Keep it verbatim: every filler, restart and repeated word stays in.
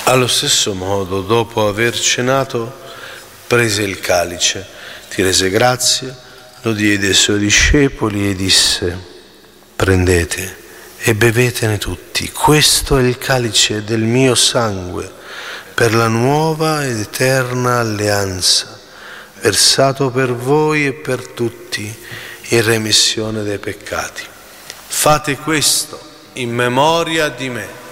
Allo stesso modo, dopo aver cenato, prese il calice, ti rese grazie, lo diede ai suoi discepoli e disse: prendete e bevetene tutti, questo è il calice del mio sangue, per la nuova ed eterna alleanza, versato per voi e per tutti in remissione dei peccati. Fate questo in memoria di me.